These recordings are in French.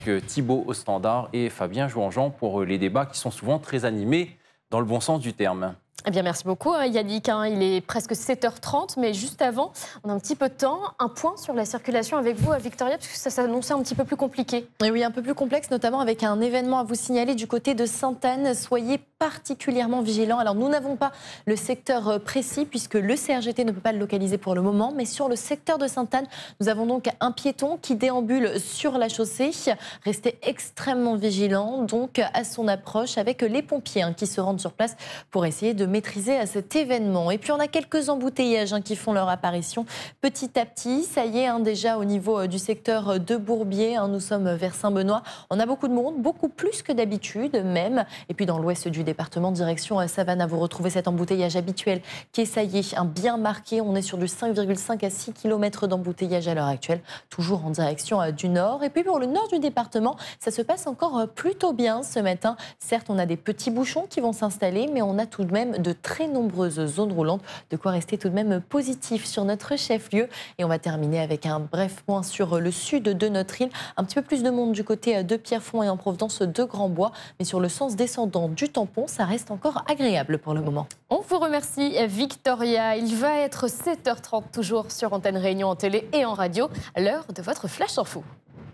Thibaut au standard et Fabien Jouangean pour les débats qui sont souvent très animés dans le bon sens du terme. Eh bien, merci beaucoup Yannick. Il est presque 7h30, mais juste avant, on a un petit peu de temps. Un point sur la circulation avec vous, Victoria, parce que ça s'annonçait un petit peu plus compliqué. Et oui, un peu plus complexe, notamment avec un événement à vous signaler du côté de Sainte-Anne. Soyez particulièrement vigilants. Alors, nous n'avons pas le secteur précis, puisque le CRGT ne peut pas le localiser pour le moment, mais sur le secteur de Sainte-Anne, nous avons donc un piéton qui déambule sur la chaussée. Restez extrêmement vigilants, donc, à son approche, avec les pompiers qui se rendent sur place pour essayer de maîtriser à cet événement. Et puis on a quelques embouteillages qui font leur apparition petit à petit. Ça y est, déjà au niveau du secteur de Bourbier, nous sommes vers Saint-Benoît. On a beaucoup de monde, beaucoup plus que d'habitude même. Et puis dans l'ouest du département, direction Savannah, vous retrouvez cet embouteillage habituel qui est, ça y est, bien marqué. On est sur du 5,5 à 6 km d'embouteillage à l'heure actuelle, toujours en direction du nord. Et puis pour le nord du département, ça se passe encore plutôt bien ce matin. Certes, on a des petits bouchons qui vont s'installer, mais on a tout de même de très nombreuses zones roulantes, de quoi rester tout de même positif sur notre chef-lieu. Et on va terminer avec un bref point sur le sud de notre île. Un petit peu plus de monde du côté de Pierrefonds et en provenance de Grand-Bois, mais sur le sens descendant du Tampon, ça reste encore agréable pour le moment. On vous remercie Victoria. Il va être 7h30 toujours sur Antenne Réunion en télé et en radio, à l'heure de votre Flash Info.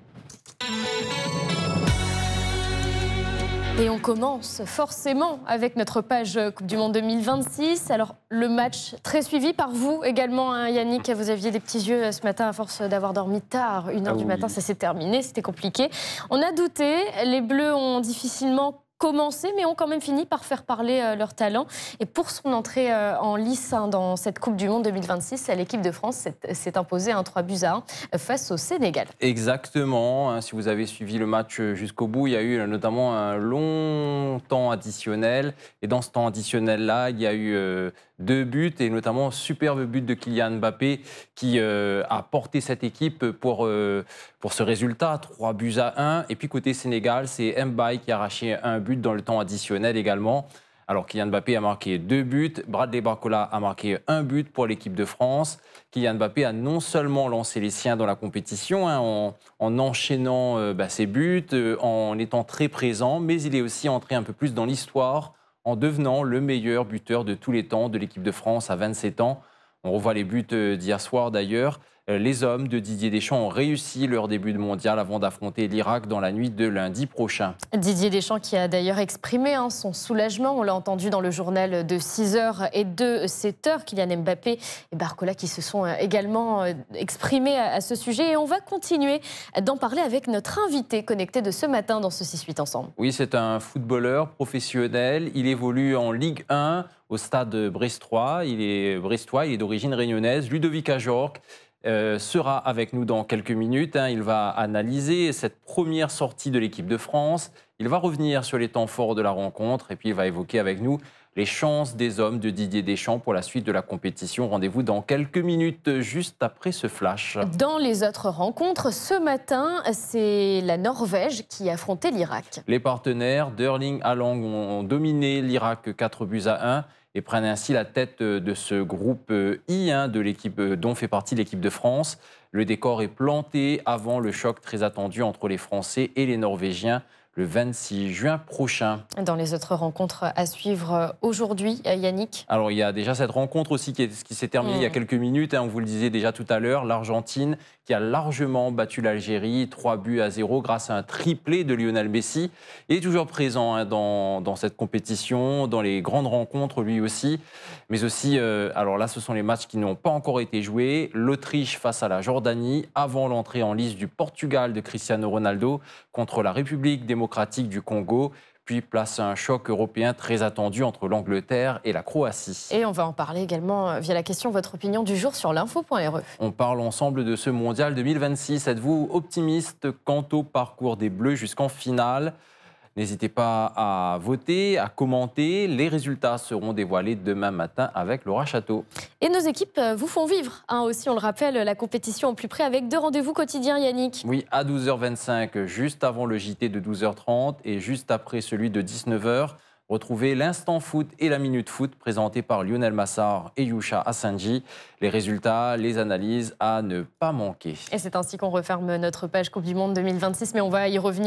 Et on commence forcément avec notre page Coupe du Monde 2026. Alors, le match très suivi par vous également, Yannick. Vous aviez des petits yeux ce matin à force d'avoir dormi tard. 1h du matin, ça s'est terminé, c'était compliqué. On a douté, les Bleus ont difficilement commencé, mais ont quand même fini par faire parler leur talent. Et pour son entrée en lice dans cette Coupe du Monde 2026, l'équipe de France s'est imposée 3-1 face au Sénégal. Exactement. Si vous avez suivi le match jusqu'au bout, il y a eu notamment un long temps additionnel. Et dans ce temps additionnel-là, il y a eu 2 buts, et notamment un superbe but de Kylian Mbappé qui a porté cette équipe pour ce résultat, 3-1. Et puis côté Sénégal, c'est Mbaye qui a arraché un but dans le temps additionnel également. Alors Kylian Mbappé a marqué 2 buts, Bradley Barcola a marqué 1 but pour l'équipe de France. Kylian Mbappé a non seulement lancé les siens dans la compétition, en enchaînant ses buts, en étant très présent, mais il est aussi entré un peu plus dans l'histoire en devenant le meilleur buteur de tous les temps de l'équipe de France à 27 ans. On revoit les buts d'hier soir d'ailleurs. Les hommes de Didier Deschamps ont réussi leur début de mondial avant d'affronter l'Irak dans la nuit de lundi prochain. Didier Deschamps qui a d'ailleurs exprimé son soulagement. On l'a entendu dans le journal de 6h et de 7h. Kylian Mbappé et Barcola qui se sont également exprimés à ce sujet. Et on va continuer d'en parler avec notre invité connecté de ce matin dans ce 6-8 ensemble. Oui, c'est un footballeur professionnel. Il évolue en Ligue 1 au stade brestois. Il est d'origine réunionnaise. Ludovic Ajorc sera avec nous dans quelques minutes. Il va analyser cette première sortie de l'équipe de France. Il va revenir sur les temps forts de la rencontre et puis il va évoquer avec nous les chances des hommes de Didier Deschamps pour la suite de la compétition. Rendez-vous dans quelques minutes, juste après ce flash. Dans les autres rencontres, ce matin, c'est la Norvège qui affrontait l'Irak. Les partenaires d'Erling Haaland ont dominé l'Irak 4-1 et prennent ainsi la tête de ce groupe I de l'équipe dont fait partie l'équipe de France. Le décor est planté avant le choc très attendu entre les Français et les Norvégiens le 26 juin prochain. Dans les autres rencontres à suivre aujourd'hui, Yannick? Alors il y a déjà cette rencontre aussi qui s'est terminée il y a quelques minutes. On vous le disait déjà tout à l'heure, l'Argentine qui a largement battu l'Algérie, 3-0 grâce à un triplé de Lionel Messi. Il est toujours présent dans cette compétition, dans les grandes rencontres lui aussi. Mais aussi, alors là ce sont les matchs qui n'ont pas encore été joués. L'Autriche face à la Jordanie, avant l'entrée en lice du Portugal de Cristiano Ronaldo contre la République démocratique du Congo. Puis place à un choc européen très attendu entre l'Angleterre et la Croatie. Et on va en parler également via la question votre opinion du jour sur l'info.re. On parle ensemble de ce mondial 2026. Êtes-vous optimiste quant au parcours des Bleus jusqu'en finale? N'hésitez pas à voter, à commenter. Les résultats seront dévoilés demain matin avec Laura Château. Et nos équipes vous font vivre aussi, on le rappelle, la compétition au plus près avec 2 rendez-vous quotidiens, Yannick. Oui, à 12h25, juste avant le JT de 12h30 et juste après celui de 19h. Retrouvez l'instant foot et la minute foot présentés par Lionel Massard et Yusha Asanji. Les résultats, les analyses à ne pas manquer. Et c'est ainsi qu'on referme notre page Coupe du Monde 2026, mais on va y revenir.